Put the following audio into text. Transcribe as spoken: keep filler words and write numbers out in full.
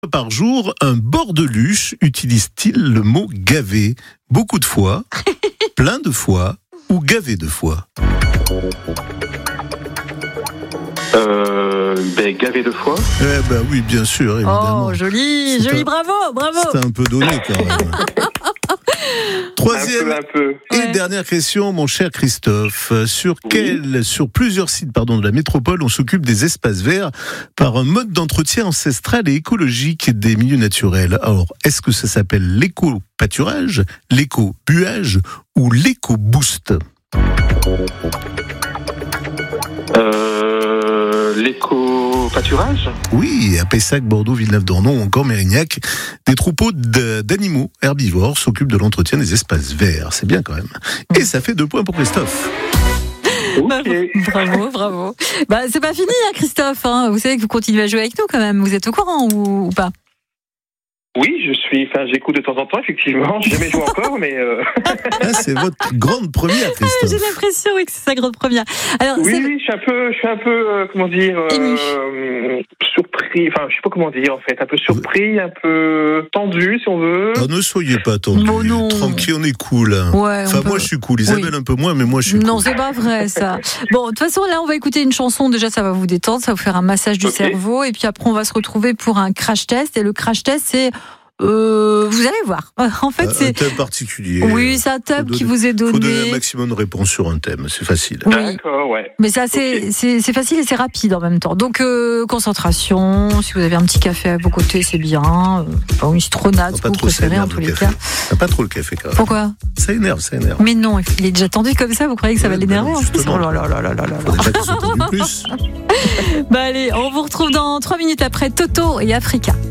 Par jour, un bordeluche utilise-t-il le mot gaver beaucoup de fois, plein de fois ou gavé de fois? Euh, ben, gavé de fois. Eh ben oui, bien sûr, évidemment. Oh, joli, C'est joli, un- bravo, bravo. C'est un peu donné quand même. Troisième Un peu, un peu. et Ouais. dernière question, mon cher Christophe. Sur Oui. quel, sur plusieurs sites, pardon, de la métropole, on s'occupe des espaces verts par un mode d'entretien ancestral et écologique des milieux naturels. Alors, est-ce que ça s'appelle l'éco-pâturage, l'éco-buage ou l'éco-boost? Euh, l'éco-pâturage. Oui, à Pessac, Bordeaux, Villeneuve-d'Ornon ou encore Mérignac, des troupeaux de- d'animaux herbivores s'occupent de l'entretien des espaces verts. C'est bien quand même. Et ça fait deux points pour Christophe. Bah, Ok. bravo, bravo. Bah, c'est pas fini, hein, Christophe. Hein. Vous savez que vous continuez à jouer avec nous quand même. Vous êtes au courant ou, ou pas? Oui, je suis. Enfin, j'écoute de temps en temps, effectivement. J'ai jamais joué encore, mais. Euh... Ah, c'est votre grande première, J'ai Christophe. l'impression oui, que c'est sa grande première. Alors, Oui, c'est- oui, je suis un peu, je suis un peu, euh, comment dire, Ému. euh, surpris. Enfin, je sais pas comment dire en fait. Un peu surpris, un peu tendu, si on veut. Oh, ne soyez pas tendu. Oh non. Tranquille, on est cool. hein. Ouais, on Enfin, peut- moi, je suis cool. Isabelle, Oui. un peu moins, mais moi, je suis Non, cool. c'est pas vrai ça. Bon, de toute façon, là, on va écouter une chanson. Déjà, ça va vous détendre, ça va vous faire un massage du Ok. cerveau. Et puis après, on va se retrouver pour un crash test. Et le crash test, c'est. Euh, vous allez voir. En fait, Un c'est. thème particulier. Oui, c'est un thème faut qui donner- vous est Il faut donner un donné. maximum de réponses sur un thème. C'est facile. Oui. D'accord, ouais. Mais ça, c'est Ok. c'est c'est facile et c'est rapide en même temps. Donc, euh, concentration. Si vous avez un petit café à vos côtés, c'est bien. Euh, bon, une citronnade, Faut ce pas que vous trop préférez en s'énerve, tous le les café. cas. T'as pas trop le café, quand même. Pourquoi? Ça énerve, ça énerve. Mais non, il est déjà tendu comme ça. Vous croyez que ça va Ouais, l'énerver bah, en plus? justement. Oh là là là là là là. Faudrait pas qu'ils soient tendus plus. Bah allez, on vous retrouve dans trois minutes après Toto et Africa.